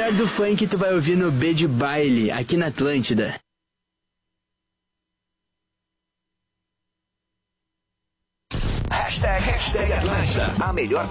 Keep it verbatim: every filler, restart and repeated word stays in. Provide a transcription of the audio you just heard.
melhor do funk tu vai ouvir no B de Baile, aqui na Atlântida. Hashtag, hashtag Atlântida, a melhor